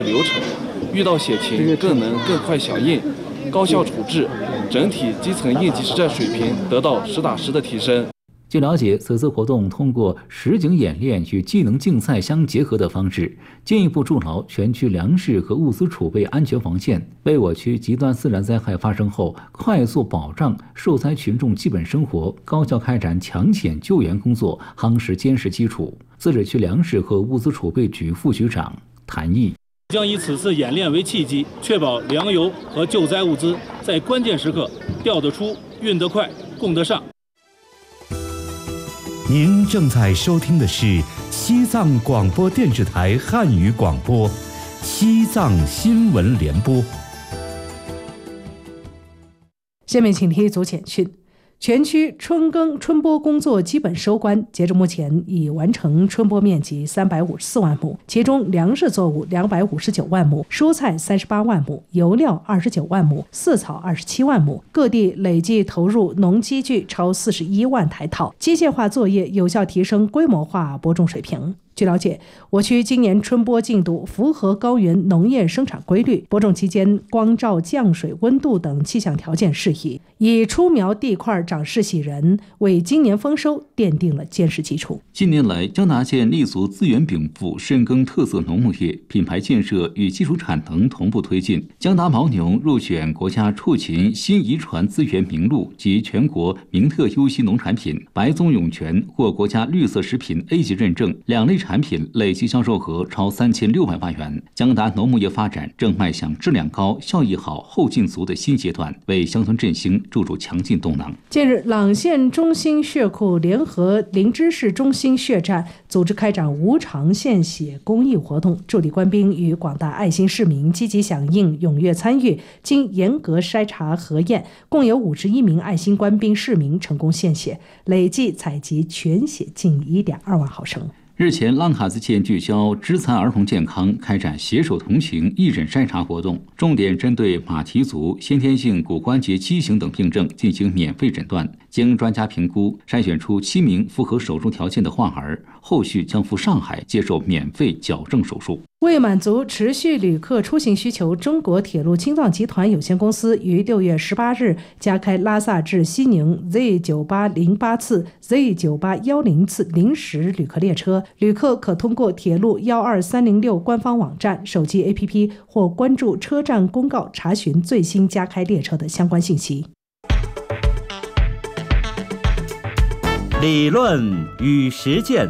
流程，遇到险情更能更快响应，高效处置，整体基层应急实战水平得到实打实的提升。 据了解，此次活动通过实景演练与技能竞赛相结合的方式，进一步筑牢全区粮食和物资储备安全防线，为我区极端自然灾害发生后快速保障受灾群众基本生活、高效开展抢险救援工作夯实坚实基础。自治区粮食和物资储备局副局长谭毅将以此次演练为契机，确保粮油和救灾物资在关键时刻调得出、运得快、供得上。 您正在收听的是西藏广播电视台汉语广播，西藏新闻联播。 下面请听一组简讯。全区春耕春播工作基本收官，截至目前已完成春播面积354万亩，其中粮食作物259万亩，蔬菜38万亩，油料29万亩，饲草27万亩，各地累计投入农机具超41万台套，机械化作业有效提升规模化播种水平。据了解，我区今年春播进度符合高原农业生产规律，播种期间光照、降水、温度等气象条件适宜，以出苗地块长势喜人，为今年丰收奠定了坚实基础。 近年来，江达县立足资源禀赋、深耕特色农牧业，品牌建设与技术产能同步推进。江达牦牛入选国家畜禽新遗传资源名录及全国名特优西农产品，白棕涌泉获国家绿色食品 A 级认证，两类产品累计销售额超3600万元。江达农牧业发展正迈向质量高、效益好、后劲足的新阶段，为乡村振兴注入强劲动能。 近日，朗县中心血库联合灵芝市中心血站组织开展无偿献血公益活动，驻地官兵与广大爱心市民积极响应、踊跃参与，经严格筛查核验，共有51名爱心官兵市民成功献血，累计采集全血近1.2万毫升。 日前，浪卡子县聚焦肢残儿童健康，开展携手同行义诊筛查活动，重点针对马蹄足、先天性骨关节畸形等病症进行免费诊断。经专家评估，筛选出7名符合手术条件的患儿，后续将赴上海接受免费矫正手术。 为满足持续旅客出行需求，中国铁路青藏集团有限公司于6月18日加开拉萨至西宁 Z9808 次、Z9810 次临时旅客列车，旅客可通过铁路12306官方网站、手机 APP 或关注车站公告查询最新加开列车的相关信息。 理论与实践。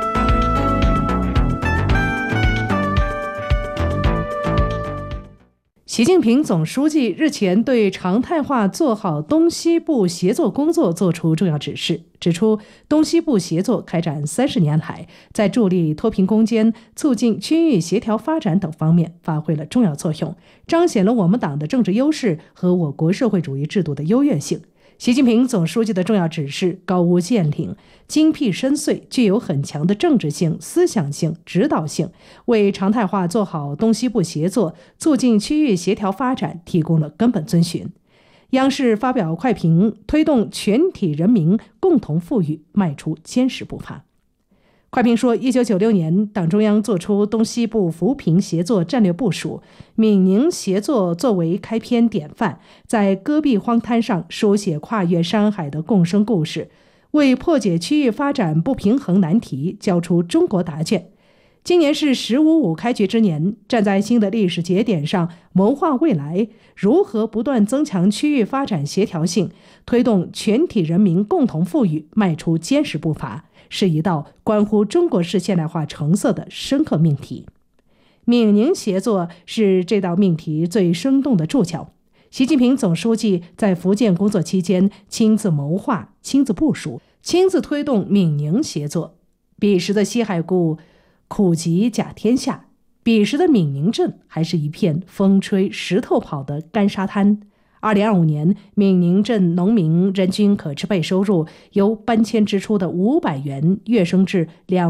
习近平总书记日前对常态化做好东西部协作工作作出重要指示，指出东西部协作开展30年来，在助力脱贫攻坚、促进区域协调发展等方面发挥了重要作用，彰显了我们党的政治优势和我国社会主义制度的优越性。习近平总书记的重要指示高屋建瓴、精辟深邃，具有很强的政治性、思想性、指导性，为常态化做好东西部协作、促进区域协调发展提供了根本遵循。央视发表快评，推动全体人民共同富裕迈出坚实步伐。快评说，1996年，党中央作出东西部扶贫协作战略部署，闽宁协作作为开篇典范，在戈壁荒滩上书写跨越山海的共生故事，为破解区域发展不平衡难题交出中国答卷。今年是“15+5”开局之年，站在新的历史节点上谋划未来，如何不断增强区域发展协调性，推动全体人民共同富裕迈出坚实步伐，是一道关乎中国式现代化成色的深刻命题。闽宁协作是这道命题最生动的注脚。习近平总书记在福建工作期间亲自谋划、亲自部署、亲自推动闽宁协作。彼时的西海固苦瘠甲天下，彼时的闽宁镇还是一片风吹石头跑的干沙滩。2025年，闽宁镇农民人均可支配收入由搬迁支出的500元跃升至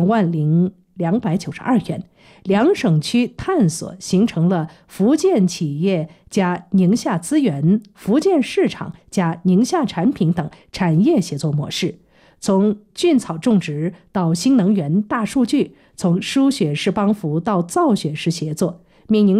20292元。两省区探索形成了福建企业加宁夏资源、福建市场加宁夏产品等产业协作模式。从菌草种植到新能源、大数据，从输血式帮扶到造血式协作， 闽宁